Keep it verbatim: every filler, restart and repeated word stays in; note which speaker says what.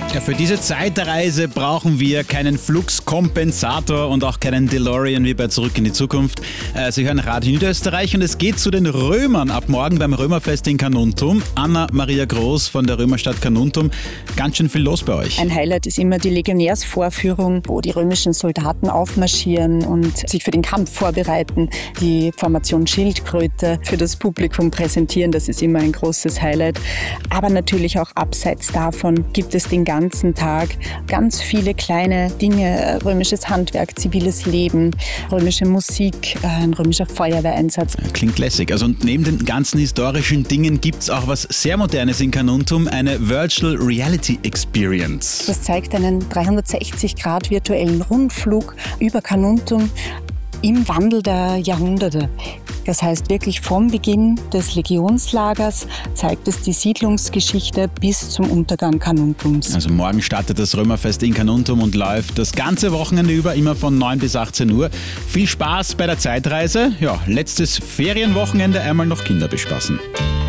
Speaker 1: Ja, für diese Zeitreise brauchen wir keinen Fluxkompensator und auch keinen DeLorean wie bei Zurück in die Zukunft. Äh, Sie hören Radio Niederösterreich und es geht zu den Römern ab morgen beim Römerfest in Carnuntum. Anna-Maria Groß von der Römerstadt Carnuntum. Ganz schön viel los bei euch.
Speaker 2: Ein Highlight ist immer die Legionärsvorführung, wo die römischen Soldaten aufmarschieren und sich für den Kampf vorbereiten. Die Formation Schildkröte für das Publikum präsentieren, das ist immer ein großes Highlight. Aber natürlich auch abseits davon gibt es den ganzen Tag ganz viele kleine Dinge, römisches Handwerk, ziviles Leben, römische Musik, ein römischer Feuerwehreinsatz.
Speaker 1: Klingt lässig. Also und neben den ganzen historischen Dingen gibt es auch was sehr Modernes in Carnuntum, eine Virtual Reality Experience.
Speaker 2: Das zeigt einen dreihundertsechzig Grad virtuellen Rundflug über Carnuntum im Wandel der Jahrhunderte. Das heißt wirklich vom Beginn des Legionslagers zeigt es die Siedlungsgeschichte bis zum Untergang Carnuntums.
Speaker 1: Also morgen startet das Römerfest in Carnuntum und läuft das ganze Wochenende über, immer von neun bis achtzehn Uhr. Viel Spaß bei der Zeitreise. Ja, letztes Ferienwochenende einmal noch Kinder bespaßen.